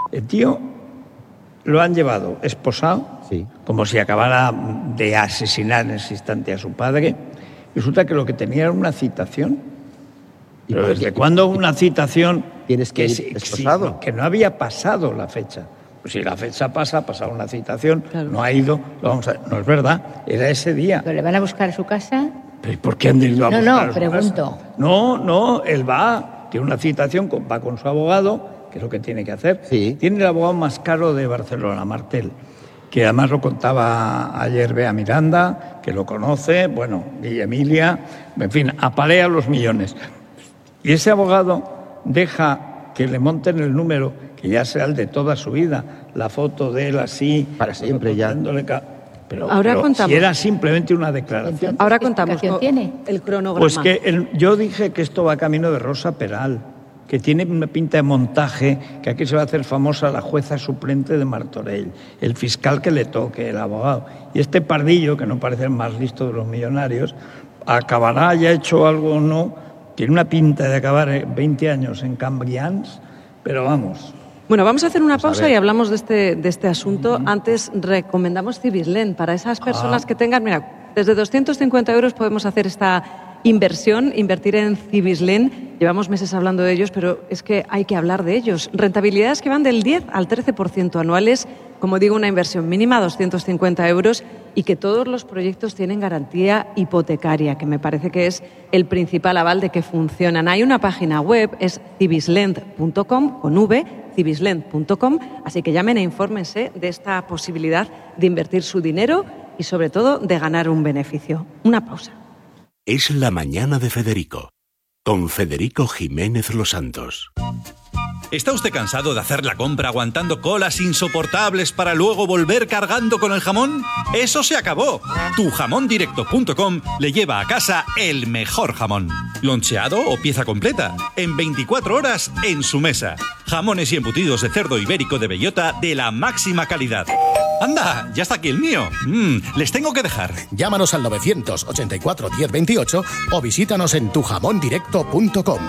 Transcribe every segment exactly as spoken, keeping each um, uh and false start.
El tío lo han llevado esposado, sí, como si acabara de asesinar en ese instante a su padre. Resulta que lo que tenía era una citación. ¿Pero desde cuándo una citación? ¿Tienes que, que ir esposado? Sí, que no había pasado la fecha. Pues si la fecha pasa, ha pasado una citación, claro. No ha ido, lo vamos a... no es verdad, era ese día. ¿Pero le van a buscar a su casa? ¿Pero por qué han ido a no, buscar no, a su pregunto. casa? No, no, él va, tiene una citación, va con su abogado, que es lo que tiene que hacer. Sí. Tiene el abogado más caro de Barcelona, Martel, que además lo contaba ayer Bea Miranda, que lo conoce, bueno, y Emilia, en fin, apalea los millones. Y ese abogado deja que le monten el número, que ya sea el de toda su vida, la foto de él así, para siempre ya. Ca... Pero, ahora pero contamos. Si era simplemente una declaración. Ahora contamos. ¿Qué tiene? El cronograma. Pues que el, yo dije que esto va camino de Rosa Peral, que tiene una pinta de montaje, que aquí se va a hacer famosa la jueza suplente de Martorell, el fiscal que le toque, el abogado. Y este pardillo, que no parece el más listo de los millonarios, acabará, ya hecho algo o no, tiene una pinta de acabar veinte años en Cambrians, pero vamos. Bueno, vamos a hacer una pausa y hablamos de este, de este asunto. Uh-huh. Antes recomendamos Civislent para esas personas ah. que tengan, mira, desde doscientos cincuenta euros podemos hacer esta inversión, invertir en Civislent. Llevamos meses hablando de ellos, pero es que hay que hablar de ellos. Rentabilidades que van del diez al trece por ciento anuales, como digo, una inversión mínima, doscientos cincuenta euros, y que todos los proyectos tienen garantía hipotecaria, que me parece que es el principal aval de que funcionan. Hay una página web, es civislent punto com, con V, civislent punto com, así que llamen e infórmense de esta posibilidad de invertir su dinero y, sobre todo, de ganar un beneficio. Una pausa. Es la mañana de Federico, con Federico Jiménez Los Santos. ¿Está usted cansado de hacer la compra aguantando colas insoportables para luego volver cargando con el jamón? ¡Eso se acabó! tu jamón directo punto com le lleva a casa el mejor jamón. Loncheado o pieza completa, en veinticuatro horas en su mesa. Jamones y embutidos de cerdo ibérico de bellota de la máxima calidad. ¡Anda! ¡Ya está aquí el mío! Mm, les tengo que dejar. Llámanos al novecientos ochenta y cuatro diez veintiocho o visítanos en tu jamón directo punto com.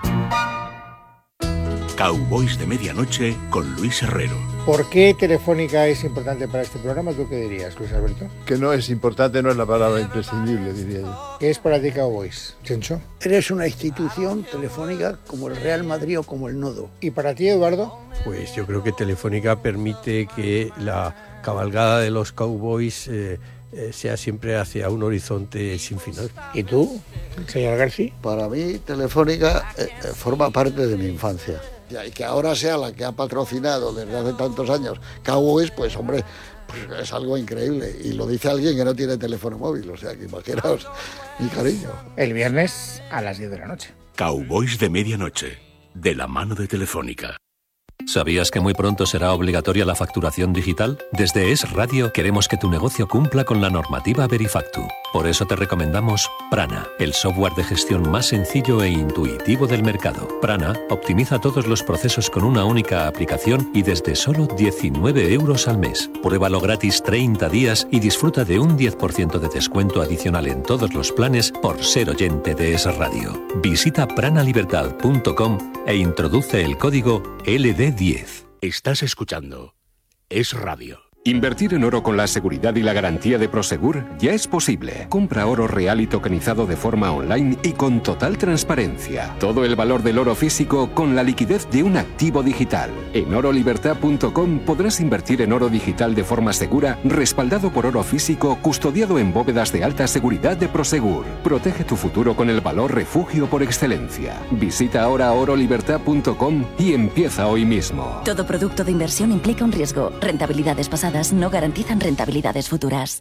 Cowboys de Medianoche con Luis Herrero. ¿Por qué Telefónica es importante para este programa? ¿Tú qué dirías, Luis Alberto? Que no es importante, no es la palabra imprescindible, diría yo. ¿Qué es para ti Cowboys, Chencho? Eres una institución telefónica como el Real Madrid o como el Nodo. ¿Y para ti, Eduardo? Pues yo creo que Telefónica permite que la cabalgada de los Cowboys eh, eh, sea siempre hacia un horizonte sin final. ¿Y tú, señor García? Para mí, Telefónica eh, forma parte de mi infancia. Y que ahora sea la que ha patrocinado desde hace tantos años Cowboys, pues hombre, pues es algo increíble. Y lo dice alguien que no tiene teléfono móvil, o sea que imaginaos mi cariño. El viernes a las diez de la noche. Cowboys de Medianoche, de la mano de Telefónica. ¿Sabías que muy pronto será obligatoria la facturación digital? Desde Es Radio queremos que tu negocio cumpla con la normativa Verifactu. Por eso te recomendamos Prana, el software de gestión más sencillo e intuitivo del mercado. Prana optimiza todos los procesos con una única aplicación y desde solo diecinueve euros al mes. Pruébalo gratis treinta días y disfruta de un diez por ciento de descuento adicional en todos los planes por ser oyente de Es Radio. Visita pranalibertad punto com e introduce el código L D diez. Estás escuchando Es Radio. Invertir en oro con la seguridad y la garantía de Prosegur ya es posible. Compra oro real y tokenizado de forma online y con total transparencia. Todo el valor del oro físico con la liquidez de un activo digital. En oro libertad punto com podrás invertir en oro digital de forma segura, respaldado por oro físico, custodiado en bóvedas de alta seguridad de Prosegur. Protege tu futuro con el valor refugio por excelencia. Visita ahora oro libertad punto com y empieza hoy mismo. Todo producto de inversión implica un riesgo. Rentabilidades pasadas no garantizan rentabilidades futuras.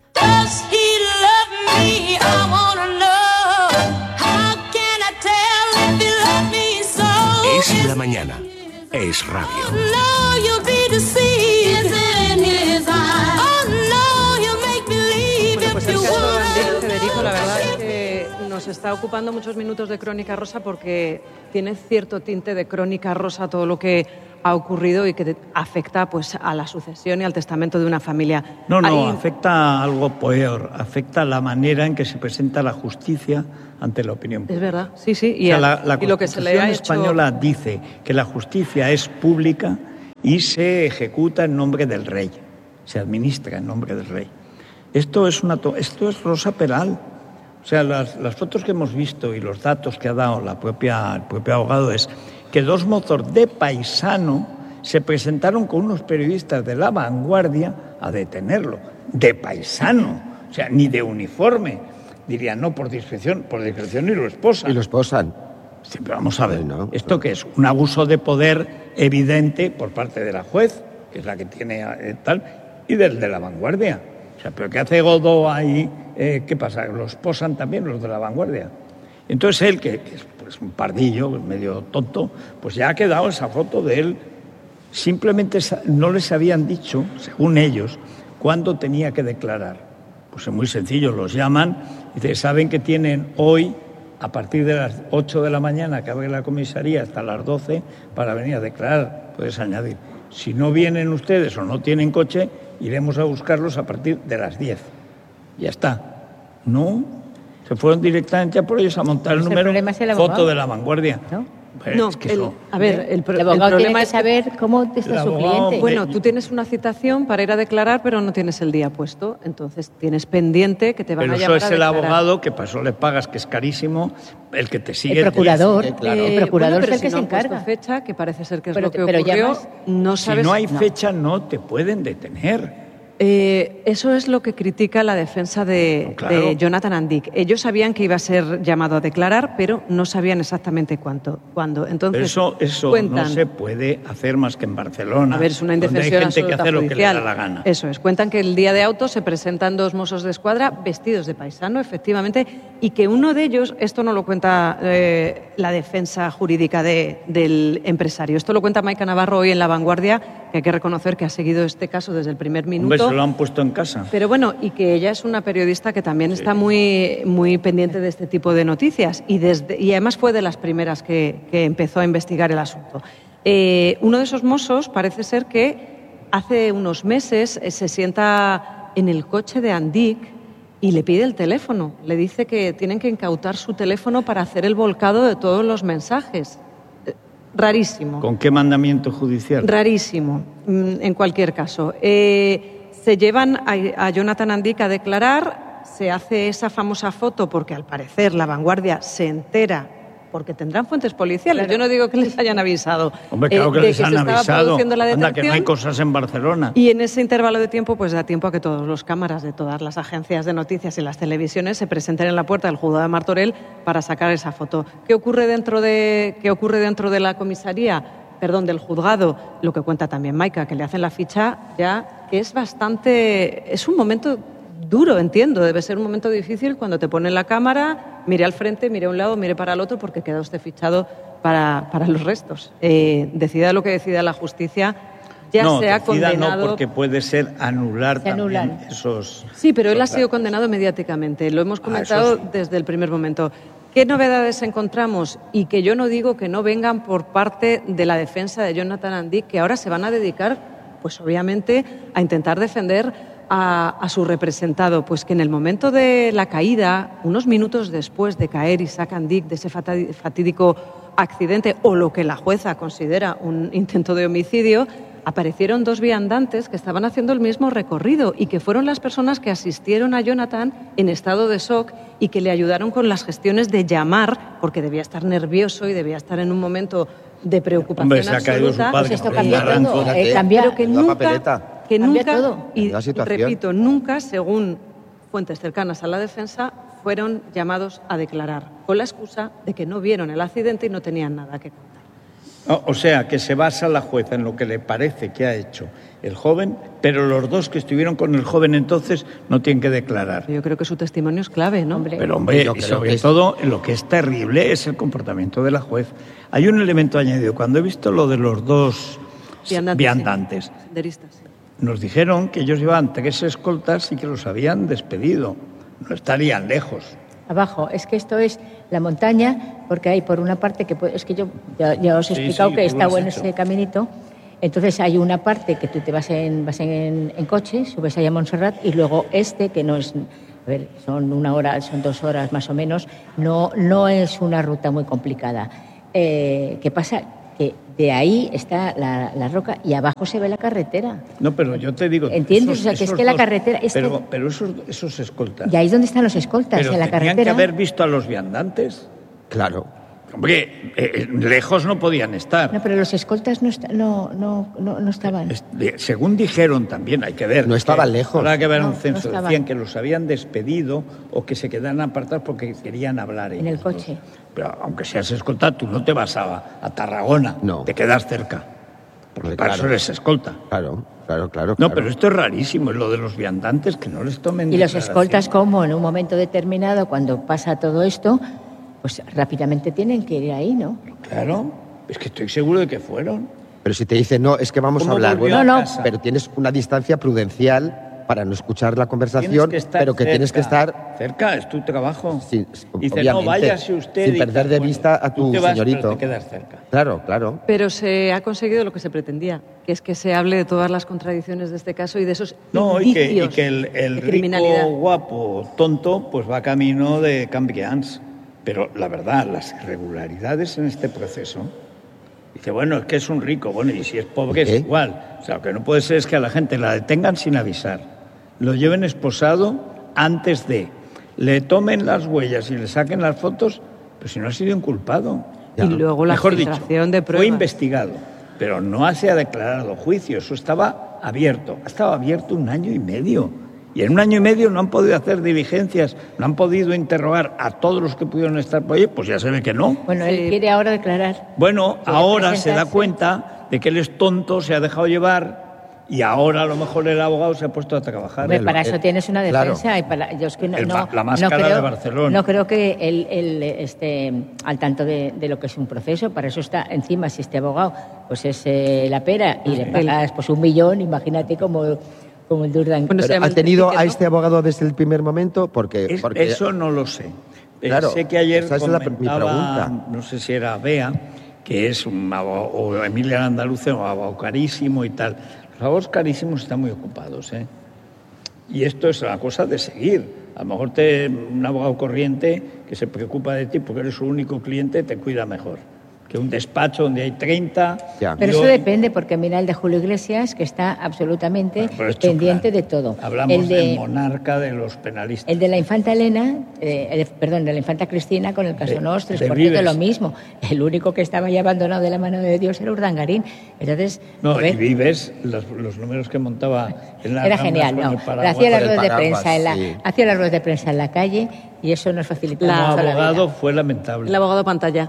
Es la mañana. Es Radio. Bueno, pues el caso de Federico, la verdad es que nos está ocupando muchos minutos de Crónica Rosa porque tiene cierto tinte de Crónica Rosa todo lo que ha ocurrido y que afecta pues a la sucesión y al testamento de una familia. No, no, Hay... afecta algo peor, afecta la manera en que se presenta la justicia ante la opinión pública. Es verdad, sí, sí. Y, o sea, a... la, la y lo que se le ha Constitución española hecho... dice que la justicia es pública y se ejecuta en nombre del rey, se administra en nombre del rey. Esto es, una to- esto es Rosa Peral. O sea, las, las fotos que hemos visto y los datos que ha dado la propia, el propio abogado es que dos mozos de Paisano se presentaron con unos periodistas de La Vanguardia a detenerlo. De Paisano, o sea, ni de uniforme. Dirían, no, por discreción, por discreción y lo esposan. Y lo esposan. Sí, pero vamos a ver, ¿no? ¿Esto qué es? Un abuso de poder evidente por parte de la juez, que es la que tiene eh, tal, y del de La Vanguardia. O sea, ¿pero qué hace Godó ahí? Eh, ¿Qué pasa? ¿Los esposan también los de La Vanguardia? Entonces él, que, que es pues, un pardillo, medio tonto, pues ya ha quedado esa foto de él. Simplemente no les habían dicho, según ellos, cuándo tenía que declarar. Pues es muy sencillo, los llaman y dicen, saben que tienen hoy, a partir de las ocho de la mañana, que abre la comisaría, hasta las doce, para venir a declarar. Puedes añadir, si no vienen ustedes o no tienen coche, iremos a buscarlos a partir de las diez. Ya está. No, se fueron directamente a por ellos a montar el número, foto de La Vanguardia. ¿No? Pero no, es que el, eso, a ver, el, pro, el abogado el problema tiene que es saber cómo está su cliente. Bueno, tú tienes una citación para ir a declarar, pero no tienes el día puesto, entonces tienes pendiente que te van pero a llamar a eso es el declarar. abogado que para eso le pagas, que es carísimo, el que te sigue. El procurador, te dice, claro. el procurador bueno, pero es el que si no se han puesto encarga. fecha, que parece ser que es Pero lo que te- pero ocurrió, llamas- no sabes. Si no hay no. fecha, no te pueden detener. Eh, eso es lo que critica la defensa de, No, claro. de Jonathan Andic. Ellos sabían que iba a ser llamado a declarar, pero no sabían exactamente cuánto, cuándo. Entonces, Pero eso eso cuentan, no se puede hacer más que en Barcelona. a ver, es una donde indefensión hay gente que absoluta hace lo que le judicial. da la gana. Eso es. Cuentan que el día de auto se presentan dos mozos de escuadra vestidos de paisano, efectivamente, y que uno de ellos, esto no lo cuenta eh, la defensa jurídica de- del empresario, esto lo cuenta Maica Navarro hoy en La Vanguardia, que hay que reconocer que ha seguido este caso desde el primer Hombre, minuto. se lo han puesto en casa. Pero bueno, y que ella es una periodista que también está muy, muy pendiente de este tipo de noticias y, desde, y además fue de las primeras que, que empezó a investigar el asunto. Eh, uno de esos mozos parece ser que hace unos meses eh, se sienta en el coche de Andic y le pide el teléfono. Le dice que tienen que incautar su teléfono para hacer el volcado de todos los mensajes. Eh, Rarísimo. ¿Con qué mandamiento judicial? Rarísimo, mm, en cualquier caso. Eh, se llevan a, a Jonathan Andic a declarar, se hace esa famosa foto porque al parecer La Vanguardia se entera, porque tendrán fuentes policiales. Yo no digo que les hayan avisado. Hombre, claro que eh, de les han se estaba avisado. produciendo la Anda, que no hay detención. cosas en Barcelona. Y en ese intervalo de tiempo, pues da tiempo a que todos los cámaras de todas las agencias de noticias y las televisiones se presenten en la puerta del juzgado de Martorell para sacar esa foto. ¿Qué ocurre dentro de, qué ocurre dentro de la comisaría? Perdón, del juzgado, lo que cuenta también Maica, que le hacen la ficha ya, que es bastante, es un momento duro, entiendo, debe ser un momento difícil cuando te ponen la cámara, mire al frente, mire a un lado, mire para el otro, porque queda usted fichado para, para los restos. Eh, decida lo que decida la justicia, ya no, se ha decida condenado. no, porque puede ser anular Se también anulan. esos... Sí, pero él ha esos sido datos. condenado mediáticamente, lo hemos Ah, comentado eso sí. desde el primer momento. ¿Qué novedades encontramos? Y que yo no digo que no vengan por parte de la defensa de Jonathan Andic, que ahora se van a dedicar, pues obviamente, a intentar defender a, a su representado. Pues que en el momento de la caída, unos minutos después de caer Isaac Andic de ese fata- fatídico accidente, o lo que la jueza considera un intento de homicidio, aparecieron dos viandantes que estaban haciendo el mismo recorrido y que fueron las personas que asistieron a Jonathan en estado de shock y que le ayudaron con las gestiones de llamar, porque debía estar nervioso y debía estar en un momento de preocupación Hombre, se ha caído su absoluta. padre, Pues esto que cambia arrancó. todo, eh, Fíjate, cambia, Pero que la nunca, papeleta. que Cambia nunca todo. y La situación. repito, nunca, según fuentes cercanas a la defensa, fueron llamados a declarar, con la excusa de que no vieron el accidente y no tenían nada que contar. O o sea, que se basa la jueza en lo que le parece que ha hecho el joven, pero los dos que estuvieron con el joven entonces no tienen que declarar. Yo creo que su testimonio es clave, ¿no? Hombre. Pero, hombre, Yo y creo sobre que es- todo, lo que es terrible es el comportamiento de la juez. Hay un elemento añadido. Cuando he visto lo de los dos Viandantes, viandantes, sí. Senderistas, sí. nos dijeron que ellos llevaban tres escoltas y que los habían despedido. No estarían lejos. Abajo, es que esto es la montaña, porque hay por una parte que puede- es que yo ya, ya os he Sí, explicado sí, que he tú lo estado has en hecho. ese caminito. Entonces hay una parte que tú te vas en, vas en, en coche, subes allá a Montserrat, y luego este, que no es, a ver, son una hora, son dos horas más o menos, no, no es una ruta muy complicada. Eh, ¿Qué pasa? Que de ahí está la, la roca y abajo se ve la carretera. No, pero yo te digo... ¿Entiendes? Esos, o sea, que es que dos, la carretera... Es pero, que, pero esos, esos escoltas... Y ahí es donde están los escoltas, pero en la carretera. Tenían que haber visto a los viandantes. Claro. Hombre, eh, lejos no podían estar. No, pero los escoltas no, está, no, no, no, no estaban. Es, de, según dijeron también, hay que ver. No estaban lejos. Habrá que ver no, un censo. No decían que los habían despedido o que se quedaran apartados porque querían hablar ellos. En el coche. Pero aunque seas escolta, tú no te vas a, a Tarragona. No. Te quedas cerca. Porque Pues para claro. eso eres escolta. Claro, claro, claro. No, claro. pero esto es rarísimo, es lo de los viandantes, que no les tomen. Y los escoltas, como en un momento determinado, cuando pasa todo esto, pues rápidamente tienen que ir ahí, ¿no? Claro, es que estoy seguro de que fueron. Pero si te dicen, no, es que vamos a hablar, bueno, no, no, pero tienes una distancia prudencial para no escuchar la conversación, que pero que cerca, tienes que estar... Cerca, es tu trabajo. Sí, dice, no, váyase usted. Sin perder de bueno, vista a tu tú te vas, señorito. Pero te quedas cerca. Claro, claro. Pero se ha conseguido lo que se pretendía, que es que se hable de todas las contradicciones de este caso y de esos no, indicios y que, y que el, el de rico, criminalidad. guapo, tonto, pues va camino de Cambrians. Pero la verdad, las irregularidades en este proceso... Dice, bueno, es que es un rico. Bueno, y si es pobre es igual. O sea, lo que no puede ser es que a la gente la detengan sin avisar. Lo lleven esposado antes de... Le tomen las huellas y le saquen las fotos, pero si no ha sido inculpado. Y luego la Mejor filtración dicho, de pruebas. fue investigado, pero no se ha declarado juicio. Eso estaba abierto. Ha estado abierto un año y medio. Y en un año y medio no han podido hacer diligencias, no han podido interrogar a todos los que pudieron estar por ahí, pues ya se ve que no. Bueno, él quiere ahora declarar. Bueno, ahora se da cuenta de que él es tonto, se ha dejado llevar y ahora a lo mejor el abogado se ha puesto a trabajar. Hombre, para eso tienes una defensa. Claro. Y para, yo es que no, El, no, la máscara no creo, de Barcelona. No creo que él, él esté al tanto de, de lo que es un proceso. Para eso está encima, si este abogado pues es eh, la pera y sí. le pagas pues un millón, imagínate cómo... como el de Urdangarín. Bueno, ¿ha tenido a este abogado desde el primer momento? Porque, es, porque... Eso no lo sé. Claro, sé que ayer esa es la, mi pregunta. No sé si era Bea, que es un abogado, o Emilia Andaluce, un abogado carísimo y tal. Los abogados carísimos están muy ocupados, ¿eh? Y esto es una cosa de seguir. A lo mejor te, un abogado corriente que se preocupa de ti porque eres su único cliente te cuida mejor que un despacho donde hay treinta. Ya. Pero eso depende, porque mira el de Julio Iglesias, que está absolutamente bueno, pendiente de todo. Hablamos el de, del monarca de los penalistas. El de la infanta Elena, eh, el, perdón, de la infanta Cristina con el caso Nostres, de por cierto, lo mismo. El único que estaba ya abandonado de la mano de Dios era Urdangarín. Entonces, no, y Vives, los, los números que montaba en la era genial, no. Hacía las ruedas de prensa en la, sí. hacía las ruedas de prensa en la calle y eso nos facilitaba. El abogado fue lamentable. El abogado pantalla.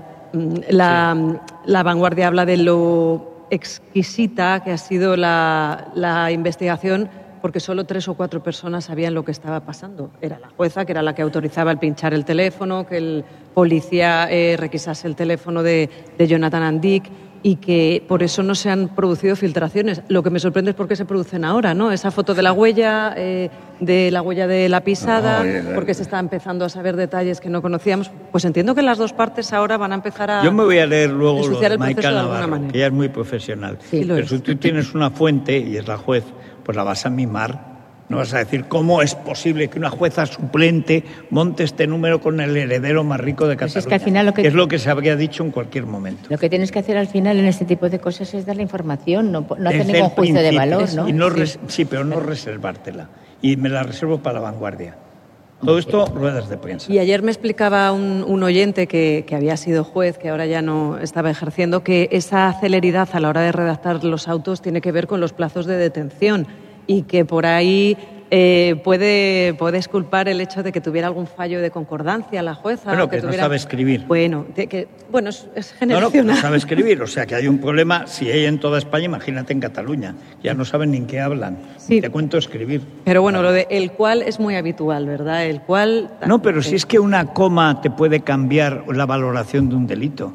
La, sí. la Vanguardia habla de lo exquisita que ha sido la, la investigación porque solo tres o cuatro personas sabían lo que estaba pasando. Era la jueza, que era la que autorizaba el pinchar el teléfono, que el policía eh, requisase el teléfono de, de Jonathan Andic y que por eso no se han producido filtraciones. Lo que me sorprende es por qué se producen ahora, ¿no? Esa foto de la huella, eh, de la huella de la pisada, no, no, no, porque se está empezando a saber detalles que no conocíamos. Pues entiendo que las dos partes ahora van a empezar a... Yo me voy a leer luego lo de el Maica de Navarro, que ella es muy profesional. Sí, Pero es. Si tú tienes una fuente, y es la juez, pues la vas a mimar. No vas a decir cómo es posible que una jueza suplente monte este número con el heredero más rico de Cataluña. Pues es que al final lo que, que es lo que se habría dicho en cualquier momento. Lo que tienes que hacer al final en este tipo de cosas es dar la información, no, no hacer ningún juicio de valor, ¿no? Y no sí. sí, pero no reservártela. Y me la reservo para la Vanguardia. Todo esto, ruedas de prensa. Y ayer me explicaba un, un oyente que, que había sido juez, que ahora ya no estaba ejerciendo, que esa celeridad a la hora de redactar los autos tiene que ver con los plazos de detención y que por ahí eh, puede, puedes culpar el hecho de que tuviera algún fallo de concordancia la jueza. Bueno, que, que no tuviera... sabe escribir. Bueno, de, que, bueno es, es generacional. No, no, que no sabe escribir, o sea que hay un problema, si hay en toda España, imagínate en Cataluña, ya no saben ni en qué hablan, sí. Te cuento escribir. Pero bueno, lo de el cual es muy habitual, ¿verdad? El cual... No, pero si es que una coma te puede cambiar la valoración de un delito.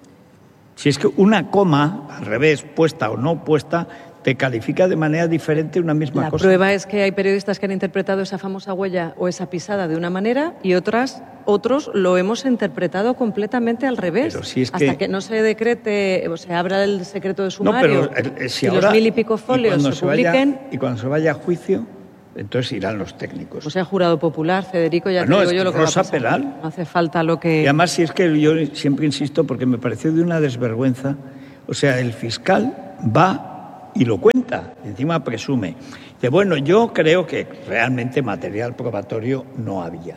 Si es que una coma, al revés, puesta o no puesta, te califica de manera diferente una misma la cosa. La prueba es que hay periodistas que han interpretado esa famosa huella o esa pisada de una manera y otras, otros lo hemos interpretado completamente al revés. Pero si es hasta que... que no se decrete, o se abra el secreto de sumario no, pero, eh, si y ahora, los mil y pico folios se, se publiquen... Vaya, y cuando se vaya a juicio, entonces irán los técnicos. O sea, jurado popular, Federico, ya no, te digo es yo lo que Rosa va a pasar. Peral. No hace falta lo que... Y además, si es que yo siempre insisto, porque me pareció de una desvergüenza, O sea, el fiscal va y lo cuenta, encima presume. Dice, bueno, yo creo que realmente material probatorio no había.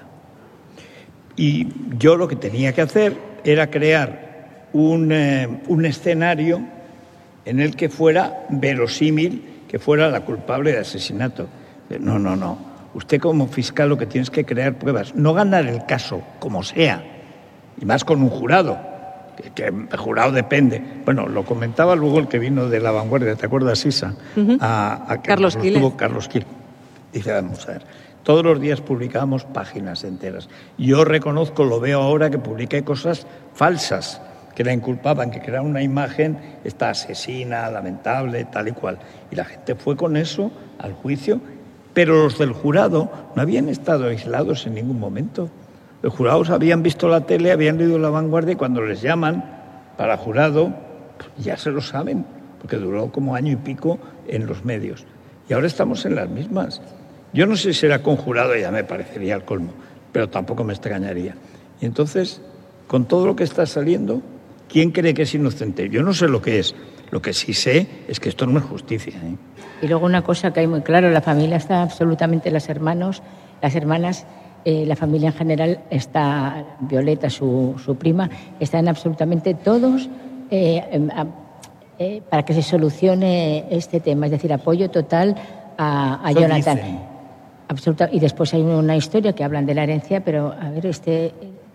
Y yo lo que tenía que hacer era crear un, eh, un escenario en el que fuera verosímil que fuera la culpable de asesinato. No, no, no. Usted como fiscal lo que tiene es que crear pruebas, no ganar el caso como sea, y más con un jurado, que, que el jurado depende. Bueno, lo comentaba luego el que vino de La Vanguardia, ¿te acuerdas, Isa? Uh-huh. A, a que Carlos Quile. Carlos Quile. Dice, vamos a ver, todos los días publicamos páginas enteras. Yo reconozco, lo veo ahora, que publiqué cosas falsas, que la inculpaban, que creaban una imagen, esta asesina, lamentable, tal y cual. Y la gente fue con eso al juicio, pero los del jurado no habían estado aislados en ningún momento. Los jurados habían visto la tele, habían leído La Vanguardia, y cuando les llaman para jurado, ya se lo saben, porque duró como año y pico en los medios. Y ahora estamos en las mismas. Yo no sé si era con jurado, ya me parecería el colmo, pero tampoco me extrañaría. Y entonces, con todo lo que está saliendo, ¿quién cree que es inocente? Yo no sé lo que es. Lo que sí sé es que esto no es justicia, ¿eh? Y luego una cosa que hay muy claro, la familia está absolutamente, los hermanos, las hermanas, eh, la familia en general está, Violeta, su, su prima, están absolutamente todos eh, eh, para que se solucione este tema. Es decir, apoyo total a, a Jonathan. Absoluta. Y después hay una historia que hablan de la herencia, pero a ver, este,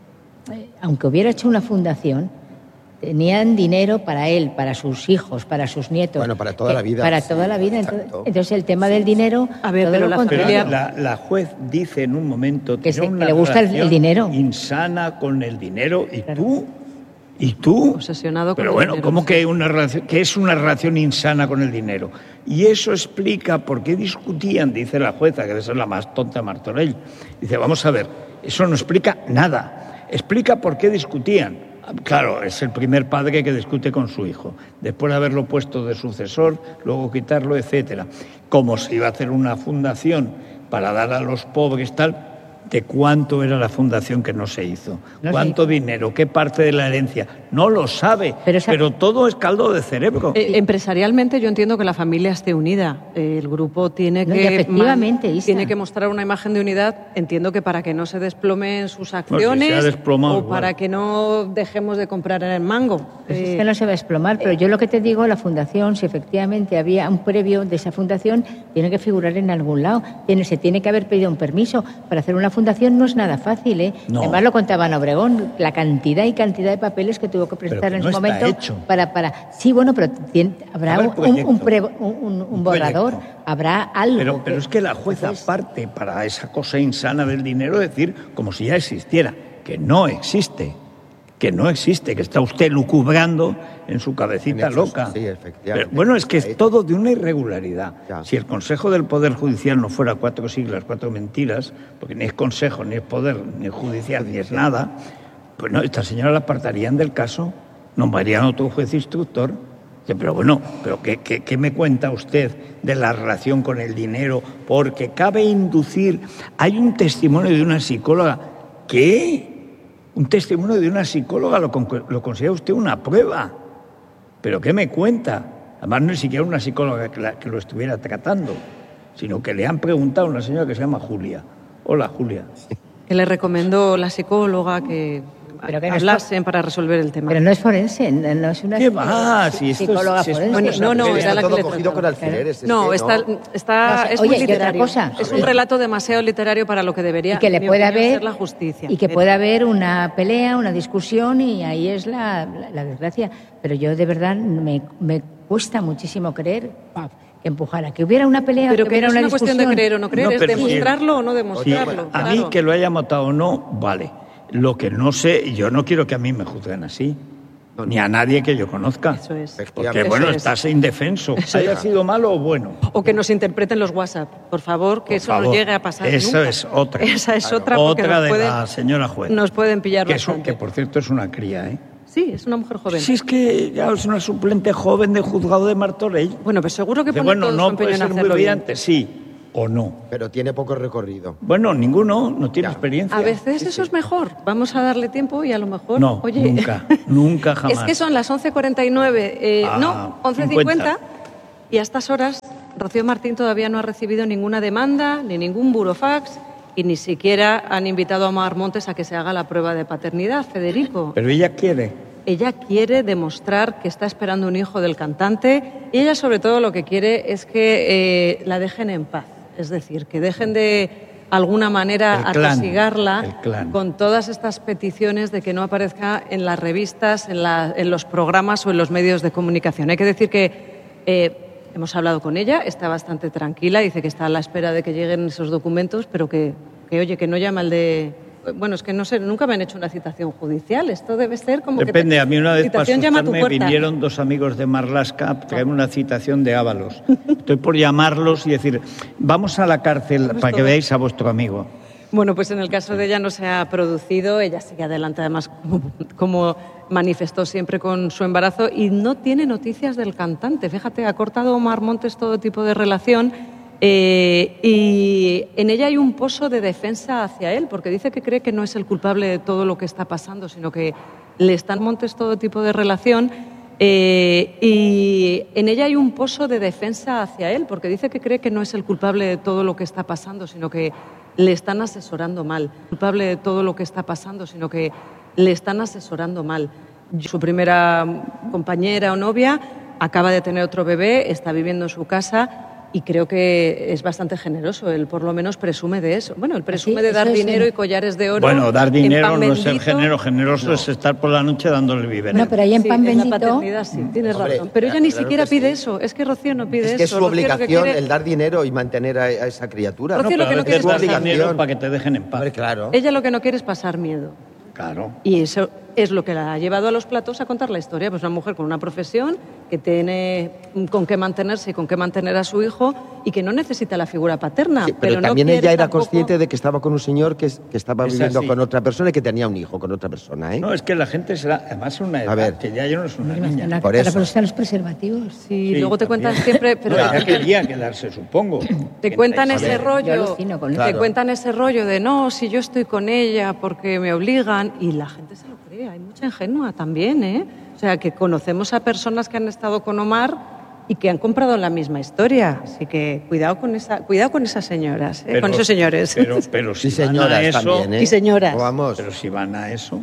eh, aunque hubiera hecho una fundación, tenían dinero para él, para sus hijos, para sus nietos. Bueno, para toda la vida. Para toda la vida. Entonces, entonces el tema del dinero... A ver, pero, la, pero la, la juez dice en un momento que, se, una que le gusta el, el dinero. Insana con el dinero. ¿Y claro. tú? ¿Y tú? Obsesionado con pero el bueno, dinero. ¿cómo que, una relación, que es una relación insana con el dinero? Y eso explica por qué discutían, dice la jueza, que debe ser la más tonta Martorell. Dice, vamos a ver, eso no explica nada. Explica por qué discutían. Claro, es el primer padre que discute con su hijo, después de haberlo puesto de sucesor, luego quitarlo, etcétera. Como se iba a hacer una fundación para dar a los pobres, tal, ¿de cuánto era la fundación que no se hizo? No ¿Cuánto sé. dinero? ¿Qué parte de la herencia? No lo sabe, pero, esa... pero todo es caldo de cerebro. Eh, empresarialmente yo entiendo que la familia esté unida. El grupo tiene no, que efectivamente, man, tiene que mostrar una imagen de unidad. Entiendo que para que no se desplomen sus acciones no, si o igual. para que no dejemos de comprar en el mango. Pues eh, es que no se va a desplomar, pero yo lo que te digo, la fundación, si efectivamente había un previo de esa fundación, tiene que figurar en algún lado. Tiene, se tiene que haber pedido un permiso para hacer una fundación. Fundación no es nada fácil, ¿eh? No. Además lo contaba en Obregón, la cantidad y cantidad de papeles que tuvo que presentar en no su momento hecho. para para sí, bueno, pero tiene, habrá un, un, pre, un, un, un borrador, proyecto. Habrá algo. Pero, que, pero es que la jueza entonces, parte para esa cosa insana del dinero decir como si ya existiera, que no existe. Que no existe, que está usted lucubrando en su cabecita en loca. Sí, efectivamente. Pero, bueno, es que es todo de una irregularidad. Ya. Si el Consejo del Poder Judicial no fuera cuatro siglas, cuatro mentiras, porque ni es Consejo, ni es Poder, ni es Judicial, ni es nada, pues no, esta señora la apartarían del caso, nombrarían otro juez instructor. Pero bueno, ¿pero qué, qué, qué me cuenta usted de la relación con el dinero? Porque cabe inducir... Hay un testimonio de una psicóloga que... Un testimonio de una psicóloga lo, lo considera usted una prueba. ¿Pero qué me cuenta? Además, no es siquiera una psicóloga que, la, que lo estuviera tratando, sino que le han preguntado a una señora que se llama Julia. Hola, Julia. Que le recomendó la psicóloga que... Pero que no hablasen es, para resolver el tema. Pero no es forense, no es una ¿Qué va? Si esto psicóloga es, si forense. Bueno, no, no, está la todo que cogido con alfileres. No, es que está, no. está, no, es oye, muy literario. Cosa, es un relato demasiado literario para lo que debería y que le puede haber ser la justicia. Y que pero... puede haber una pelea, una discusión y ahí es la, la, la desgracia. Pero yo de verdad me, me cuesta muchísimo creer paf, que empujara, que hubiera una pelea, pero que, que hubiera no es una una discusión. cuestión de creer o no creer, no, es demostrarlo sí. o no demostrarlo. Sí, claro. A mí que lo haya matado o no, vale. Lo que no sé, yo no quiero que a mí me juzguen así, no, ni a nadie que yo conozca. Eso es. Porque, bueno, eso es. Estás indefenso, eso haya es. sido malo o bueno. O que nos interpreten los WhatsApp, por favor, que por eso favor. no llegue a pasar Eso nunca. es otra. Esa es claro. otra porque Otra nos de pueden, la señora juez. Nos pueden pillar que, bastante. eso, que, por cierto, es una cría, ¿eh? Sí, es una mujer joven. Sí, es que ya es una suplente joven de juzgado de Martorell. Bueno, pues seguro que pone bueno, todo no su empeño puede en ser muy hacerlo brillante, bien. sí, o no. Pero tiene poco recorrido. Bueno, ninguno, no tiene ya. experiencia. A veces sí, eso sí. es mejor. Vamos a darle tiempo y a lo mejor... No, oye, nunca, nunca jamás. Es que son las once cuarenta y nueve, eh, ah, no, once cincuenta, y a estas horas Rocío Martín todavía no ha recibido ninguna demanda, ni ningún burofax, y ni siquiera han invitado a Mar Montes a que se haga la prueba de paternidad, Federico. Pero ella quiere. Ella quiere demostrar que está esperando un hijo del cantante, y ella sobre todo lo que quiere es que eh, la dejen en paz. Es decir, que dejen de alguna manera atosigarla con todas estas peticiones de que no aparezca en las revistas, en, la, en los programas o en los medios de comunicación. Hay que decir que eh, hemos hablado con ella, está bastante tranquila, dice que está a la espera de que lleguen esos documentos, pero que, que oye, que no llama al de... Bueno, es que no sé, nunca me han hecho una citación judicial. Esto debe ser como Depende, que... Depende, a mí una vez para asustarme vinieron dos amigos de Marlaska a traerme una citación de Ábalos. Estoy por llamarlos y decir, vamos a la cárcel para que veáis a vuestro amigo. Bueno, pues en el caso de ella no se ha producido, ella sigue adelante además como, como manifestó siempre con su embarazo y no tiene noticias del cantante. Fíjate, ha cortado Omar Montes todo tipo de relación. Eh, y en ella hay un pozo de defensa hacia él, porque dice que cree que no es el culpable de todo lo que está pasando, sino que le están Montes todo tipo de relación. Eh, y en ella hay un pozo de defensa hacia él, porque dice que cree que no es el culpable de todo lo que está pasando, sino que le están asesorando mal. Culpable de todo lo que está pasando, sino que le están asesorando mal. Su primera compañera o novia acaba de tener otro bebé, está viviendo en su casa. Y creo que es bastante generoso, él por lo menos presume de eso. Bueno, él presume sí, de dar dinero y collares de oro. Bueno, dar dinero no es el género, generoso no. es estar por la noche dándole biberón. No, pero ahí en sí, pan bendito... En la paternidad sí, tienes Hombre, razón. Pero ella ni siquiera pide sí. eso, es que Rocío no pide eso. Es que eso. es su obligación quiere... el dar dinero y mantener a, a esa criatura. Rocío no, lo que no quiere es pasar dinero para que te dejen en paz. Hombre, claro. Ella lo que no quiere es pasar miedo. Claro. Y eso es lo que la ha llevado a los platos a contar la historia. Pues una mujer con una profesión que tiene con qué mantenerse y con qué mantener a su hijo y que no necesita la figura paterna. Sí, pero, pero también no ella era tampoco... consciente de que estaba con un señor que, que estaba es viviendo así. con otra persona y que tenía un hijo con otra persona. ¿eh? No, es que la gente será, además es una edad a ver. que ya no es una niña. Una, Por para eso. procesar los preservativos. Sí, sí luego te cuentan siempre... Pero no, ella quería quedarse, supongo. Te cuentan ese ver, rollo, con claro. te cuentan ese rollo de no, si yo estoy con ella porque me obligan, y la gente se lo cree, hay mucha ingenua también, ¿eh? O sea, que conocemos a personas que han estado con Omar y que han comprado la misma historia, así que cuidado con esa, cuidado con esas señoras, ¿eh? pero, con esos señores. Pero, pero si y señoras van a eso, también, ¿eh? Y señoras. Vamos. Pero si van a eso...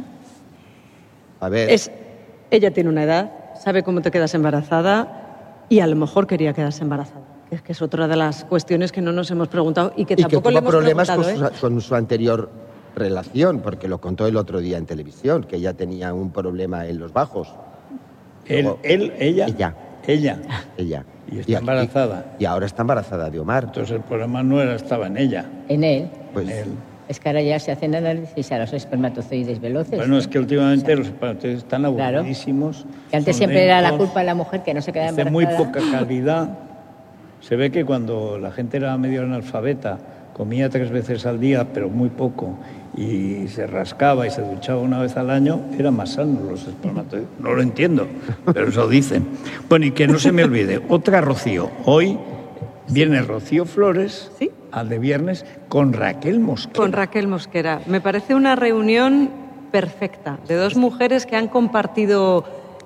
A ver... Es, ella tiene una edad, sabe cómo te quedas embarazada y a lo mejor quería quedarse embarazada. Es que es otra de las cuestiones que no nos hemos preguntado y que y tampoco que le hemos problemas preguntado. con, ¿eh? su, con su anterior relación, porque lo contó el otro día en televisión, que ella tenía un problema en los bajos. Él, Luego, él, ella... Ella. Ella. Ella. Y está y, embarazada. Y, y ahora está embarazada de Omar. Entonces el problema no era, estaba en ella. En él. Pues, en él. Es que ahora ya se hacen análisis a los espermatozoides veloces. Bueno, ¿eh? es que últimamente o sea, los espermatozoides están aburridísimos. Claro. Que antes siempre lentos, era la culpa de la mujer que no se quedaba embarazada. De muy poca calidad. Se ve que cuando la gente era medio analfabeta, comía tres veces al día, pero muy poco, y se rascaba y se duchaba una vez al año, eran más sanos los espermatozoides. No lo entiendo, pero eso dicen. Bueno, y que no se me olvide, otra Rocío. Hoy viene Rocío Flores, ¿sí?, al de viernes, con Raquel Mosquera. Con Raquel Mosquera. Me parece una reunión perfecta de dos mujeres que han compartido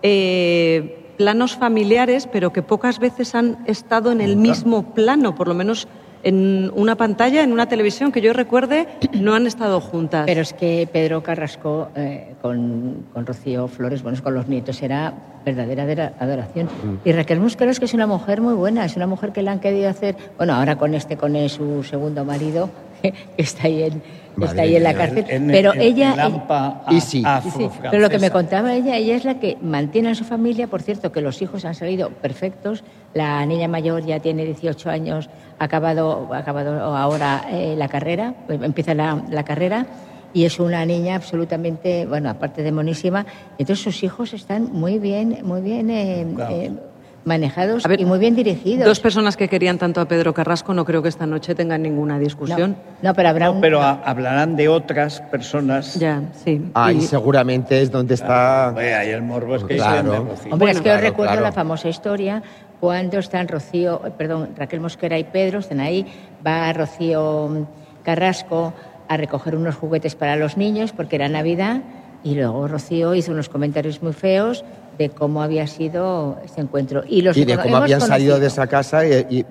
eh, planos familiares, pero que pocas veces han estado en el mismo plano, por lo menos en una pantalla, en una televisión que yo recuerde, no han estado juntas. Pero es que Pedro Carrasco eh, con, con Rocío Flores, bueno, con los nietos, era verdadera adoración. Mm. Y Raquel Mosquera es que es una mujer muy buena, es una mujer que le han querido hacer, bueno, ahora con este, con el, su segundo marido, que está ahí en, está ahí en la cárcel, en, pero en, ella... En Lampa, y sí, y sí, pero lo que me contaba ella, ella es la que mantiene a su familia, por cierto, que los hijos han salido perfectos, la niña mayor ya tiene dieciocho años, ha acabado, ha acabado ahora eh, la carrera, empieza la, la carrera, y es una niña absolutamente, bueno, aparte de monísima, entonces sus hijos están muy bien, muy bien eh, claro. eh, manejados ver, y muy bien dirigidos. Dos personas que querían tanto a Pedro Carrasco no creo que esta noche tengan ninguna discusión. No, no pero habrá no, un... pero a, hablarán de otras personas. Ya, sí. Ahí y... seguramente es donde está... Claro, ahí el morbo es que... Claro. Hombre, bueno, es que claro, os recuerdo claro. la famosa historia cuando están Rocío, perdón, Raquel Mosquera y Pedro, están ahí, va Rocío Carrasco a recoger unos juguetes para los niños porque era Navidad, y luego Rocío hizo unos comentarios muy feos de cómo había sido ese encuentro. Y, los y de cómo habían conocido. salido de esa casa y, y